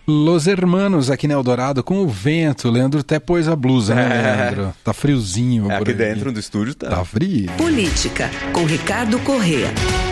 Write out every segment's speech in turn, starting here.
Los Hermanos aqui na Eldorado com o vento. Leandro até pôs a blusa, né, Leandro? Tá friozinho. Aqui dentro do estúdio tá. Tá frio. Política, com Ricardo Corrêa.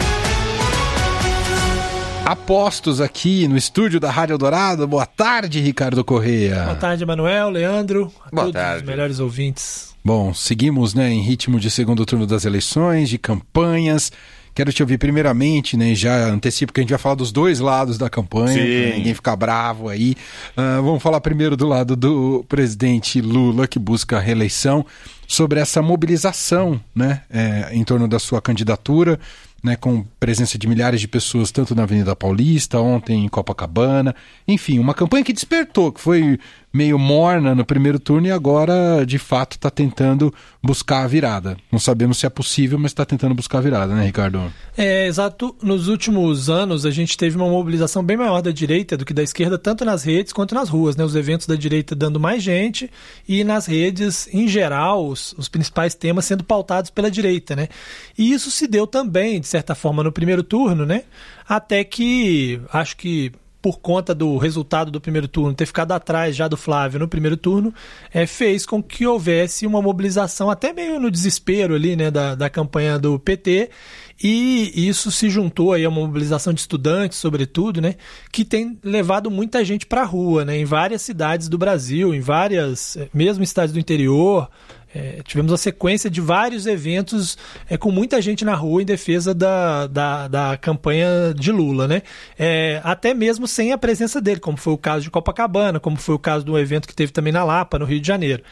Apostos aqui no estúdio da Rádio Eldorado. Boa tarde, Ricardo Corrêa. Boa tarde, Emanuel, Leandro, Boa todos tarde. os melhores ouvintes. Bom, seguimos, né, em ritmo de segundo turno das eleições, de campanhas. Quero te ouvir primeiramente, né, já antecipo que a gente vai falar dos dois lados da campanha, pra ninguém ficar bravo aí. Vamos falar primeiro do lado do presidente Lula, que busca a reeleição, sobre essa mobilização, né, em torno da sua candidatura, né, com presença de milhares de pessoas, tanto na Avenida Paulista, ontem em Copacabana. Enfim, uma campanha que despertou, que foi meio morna no primeiro turno e agora, de fato, está tentando buscar a virada. Não sabemos se é possível, mas está tentando buscar a virada, né, Ricardo? Exato. Nos últimos anos, a gente teve uma mobilização bem maior da direita do que da esquerda, tanto nas redes quanto nas ruas, né? Os eventos da direita dando mais gente e nas redes, em geral, os principais temas sendo pautados pela direita, né? E isso se deu também, de certa forma, no primeiro turno, né? Até que, acho que por conta do resultado do primeiro turno, ter ficado atrás já do Flávio no primeiro turno, fez com que houvesse uma mobilização até meio no desespero ali, né, da campanha do PT, e isso se juntou aí a uma mobilização de estudantes, sobretudo, né, que tem levado muita gente para a rua, né, em várias cidades do Brasil, em várias, mesmo em cidades do interior. Tivemos a sequência de vários eventos com muita gente na rua em defesa da campanha de Lula, né? Até mesmo sem a presença dele, como foi o caso de Copacabana, como foi o caso do evento que teve também na Lapa, no Rio de Janeiro.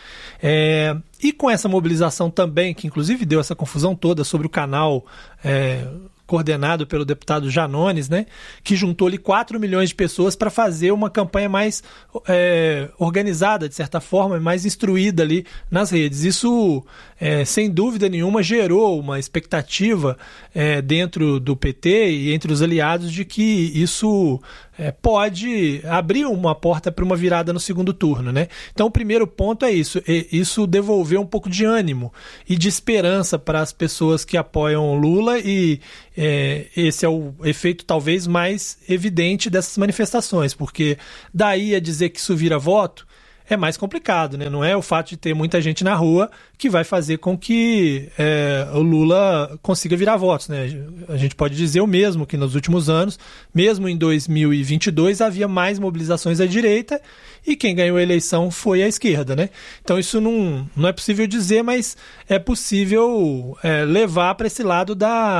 E com essa mobilização também, que inclusive deu essa confusão toda sobre o canal coordenado pelo deputado Janones, né, que juntou ali 4 milhões de pessoas para fazer uma campanha mais organizada, de certa forma, e mais instruída ali nas redes. Isso, sem dúvida nenhuma, gerou uma expectativa dentro do PT e entre os aliados de que isso pode abrir uma porta para uma virada no segundo turno, né? Então o primeiro ponto é isso. Isso devolveu um pouco de ânimo e de esperança para as pessoas que apoiam Lula e esse é o efeito talvez mais evidente dessas manifestações, porque daí a dizer que isso vira voto é mais complicado, né? Não é o fato de ter muita gente na rua que vai fazer com que o Lula consiga virar votos, né? A gente pode dizer o mesmo, que nos últimos anos, mesmo em 2022, havia mais mobilizações à direita e quem ganhou a eleição foi a esquerda, né? Então isso não é possível dizer, mas é possível levar para esse lado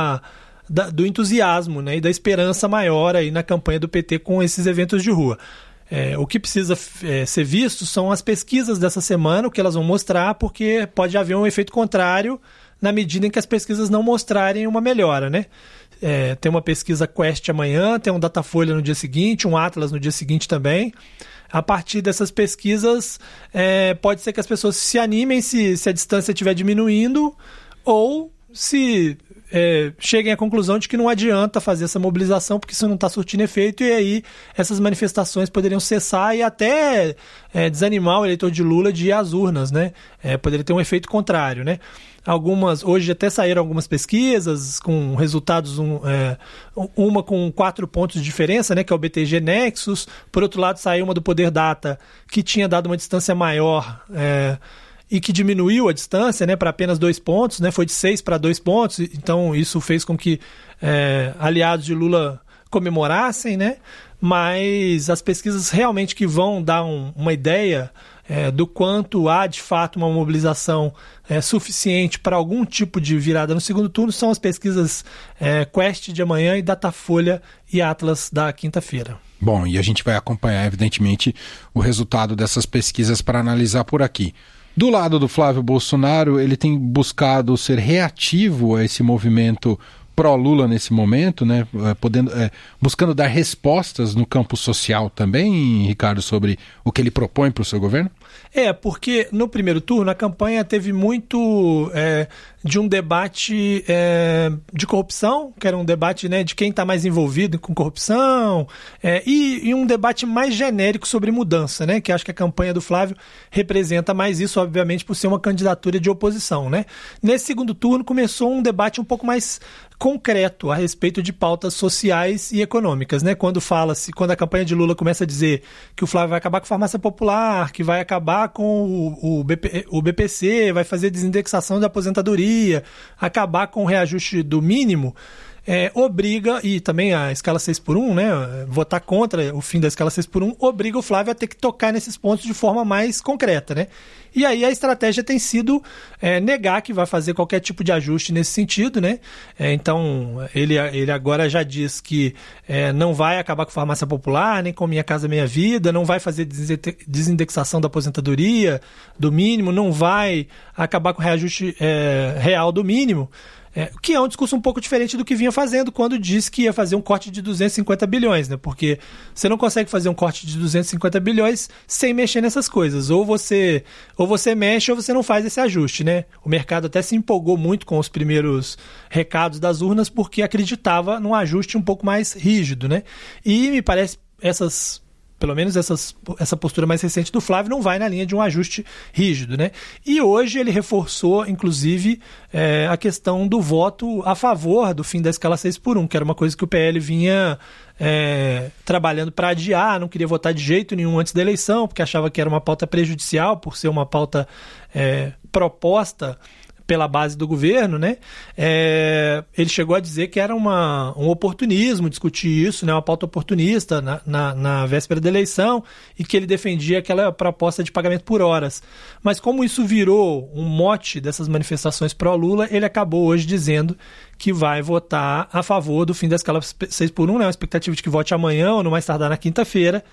do entusiasmo, né? E da esperança maior aí na campanha do PT com esses eventos de rua. O que precisa ser visto são as pesquisas dessa semana, o que elas vão mostrar, porque pode haver um efeito contrário na medida em que as pesquisas não mostrarem uma melhora, né? Tem uma pesquisa Quest amanhã, tem um Datafolha no dia seguinte, um Atlas no dia seguinte também. A partir dessas pesquisas, pode ser que as pessoas se animem se a distância estiver diminuindo ou se cheguem à conclusão de que não adianta fazer essa mobilização porque isso não está surtindo efeito e aí essas manifestações poderiam cessar e até desanimar o eleitor de Lula de ir às urnas, né? Poderia ter um efeito contrário, né? Hoje até saíram algumas pesquisas com resultados, uma com 4 pontos de diferença, né, que é o BTG Nexus. Por outro lado, saiu uma do Poder Data que tinha dado uma distância maior e que diminuiu a distância, né, para apenas 2 pontos, né, foi de 6 para 2 pontos, então isso fez com que aliados de Lula comemorassem, né, mas as pesquisas realmente que vão dar uma ideia do quanto há de fato uma mobilização suficiente para algum tipo de virada no segundo turno são as pesquisas Quest de amanhã e Datafolha e Atlas da quinta-feira. Bom, e a gente vai acompanhar evidentemente o resultado dessas pesquisas para analisar por aqui. Do lado do Flávio Bolsonaro, ele tem buscado ser reativo a esse movimento pró-Lula nesse momento, né? Buscando dar respostas no campo social também, Ricardo, sobre o que ele propõe para o seu governo? Porque no primeiro turno a campanha teve muito de um debate de corrupção, que era um debate, né, de quem está mais envolvido com corrupção, e um debate mais genérico sobre mudança, né, que acho que a campanha do Flávio representa mais isso, obviamente, por ser uma candidatura de oposição, né? Nesse segundo turno começou um debate um pouco mais concreto a respeito de pautas sociais e econômicas, né? Quando a campanha de Lula começa a dizer que o Flávio vai acabar com a farmácia popular, que vai acabar com o BPC, vai fazer desindexação da aposentadoria, acabar com o reajuste do mínimo, obriga, e também a escala 6x1, né, votar contra o fim da escala 6x1, obriga o Flávio a ter que tocar nesses pontos de forma mais concreta, né? E aí a estratégia tem sido negar que vai fazer qualquer tipo de ajuste nesse sentido, né? Então, ele agora já diz que não vai acabar com a farmácia popular, nem com Minha Casa Minha Vida, não vai fazer desindexação da aposentadoria, do mínimo, não vai acabar com o reajuste real do mínimo. Que é um discurso um pouco diferente do que vinha fazendo quando disse que ia fazer um corte de 250 bilhões, né? Porque você não consegue fazer um corte de 250 bilhões sem mexer nessas coisas. Ou você mexe ou você não faz esse ajuste, né? O mercado até se empolgou muito com os primeiros recados das urnas porque acreditava num ajuste um pouco mais rígido, né? E me parece pelo menos essa postura mais recente do Flávio não vai na linha de um ajuste rígido, né? E hoje ele reforçou, inclusive, a questão do voto a favor do fim da escala 6x1, que era uma coisa que o PL vinha trabalhando para adiar, não queria votar de jeito nenhum antes da eleição, porque achava que era uma pauta prejudicial, por ser uma pauta proposta pela base do governo, né? Ele chegou a dizer que era um oportunismo discutir isso, né? Uma pauta oportunista na véspera da eleição, e que ele defendia aquela proposta de pagamento por horas. Mas como isso virou um mote dessas manifestações pró-Lula, ele acabou hoje dizendo que vai votar a favor do fim da escala 6x1, né? Uma expectativa de que vote amanhã ou no mais tardar na quinta-feira.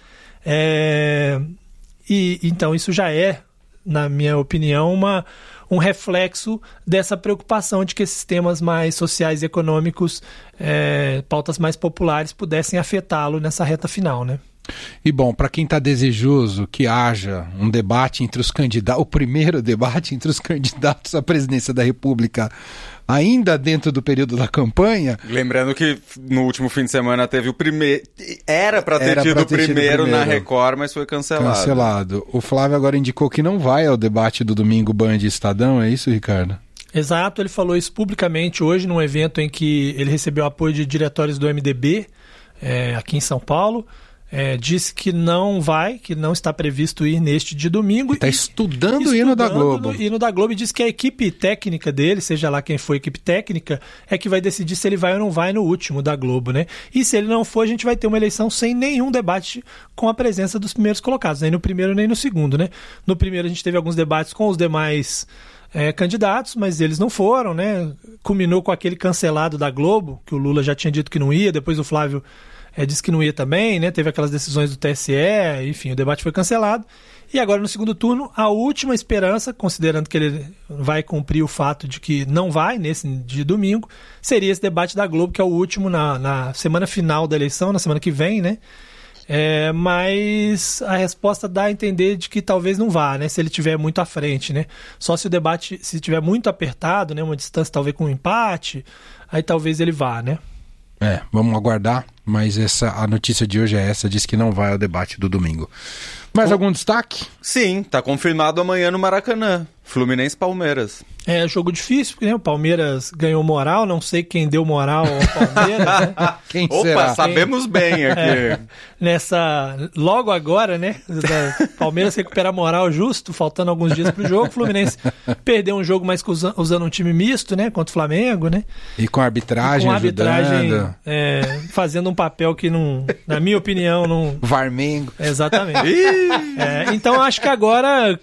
E então isso já na minha opinião, um reflexo dessa preocupação de que esses temas mais sociais e econômicos, pautas mais populares, pudessem afetá-lo nessa reta final, né? E bom, para quem está desejoso que haja um debate entre os candidatos, o primeiro debate entre os candidatos à presidência da República, ainda dentro do período da campanha... Lembrando que no último fim de semana teve o primeiro... Era para ter tido o primeiro na Record, mas foi cancelado. O Flávio agora indicou que não vai ao debate do domingo Band e Estadão, é isso, Ricardo? Exato, ele falou isso publicamente hoje num evento em que ele recebeu apoio de diretórios do MDB, aqui em São Paulo. Disse que não está previsto ir neste de domingo. Está estudando o hino da Globo. Hino da Globo, e diz que a equipe técnica dele, seja lá quem for a equipe técnica, é que vai decidir se ele vai ou não vai no último da Globo, né? E se ele não for, a gente vai ter uma eleição sem nenhum debate com a presença dos primeiros colocados, nem no primeiro nem no segundo, né? No primeiro a gente teve alguns debates com os demais candidatos, mas eles não foram, né? Culminou com aquele cancelado da Globo, que o Lula já tinha dito que não ia, depois o Flávio disse que não ia também, né? Teve aquelas decisões do TSE, enfim, o debate foi cancelado. E agora, no segundo turno, a última esperança, considerando que ele vai cumprir o fato de que não vai nesse de domingo, seria esse debate da Globo, que é o último na semana final da eleição, na semana que vem, né? Mas a resposta dá a entender de que talvez não vá, né? Se ele estiver muito à frente, né? Só se o debate estiver muito apertado, né? Uma distância talvez com um empate, aí talvez ele vá, né? Vamos aguardar, mas a notícia de hoje é essa, diz que não vai ao debate do domingo. Mais algum destaque? Sim, tá confirmado amanhã no Maracanã, Fluminense e Palmeiras. Jogo difícil, porque o Palmeiras ganhou moral, não sei quem deu moral ao Palmeiras, né? Quem será? Sabemos bem aqui. Logo agora, né? Palmeiras recuperar moral justo, faltando alguns dias pro jogo. Fluminense perdeu um jogo, mas usando um time misto, né? Contra o Flamengo, né? E com a arbitragem ajudando. Fazendo um papel que não, na minha opinião, não... Varmengo. Exatamente. Então acho que agora...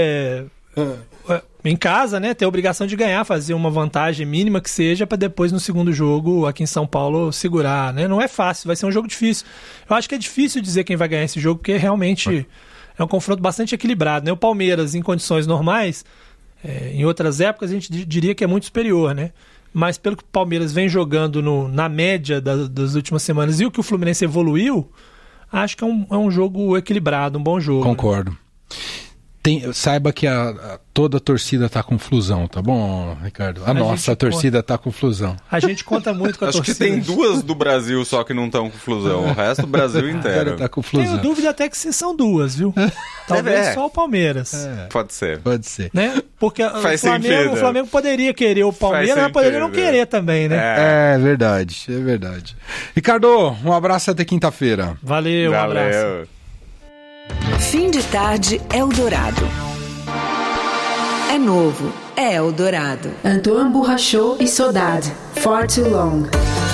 em casa, né, ter a obrigação de ganhar, fazer uma vantagem mínima que seja, para depois no segundo jogo aqui em São Paulo segurar, né? Não é fácil, vai ser um jogo difícil. Eu acho que é difícil dizer quem vai ganhar esse jogo, porque realmente é um confronto bastante equilibrado, né? O Palmeiras, em condições normais, em outras épocas a gente diria que é muito superior, né? Mas pelo que o Palmeiras vem jogando na média das últimas semanas e o que o Fluminense evoluiu, acho que é um jogo equilibrado, um bom jogo. Concordo. saiba que toda a torcida tá com flusão, tá bom, Ricardo? A nossa torcida tá com flusão. A gente conta muito com a torcida. Acho que tem 2 do Brasil só que não estão com flusão. O resto do Brasil inteiro. Tá com flusão. Tenho dúvida até que se são 2, viu? Talvez só o Palmeiras. Pode ser. Né? Porque o Flamengo poderia querer o Palmeiras, mas poderia não querer também, né? É verdade. Ricardo, um abraço até quinta-feira. Valeu, um abraço. Fim de tarde Eldorado. É novo, é Eldorado. Antoine Bourrachot e Saudade, Far Too Long.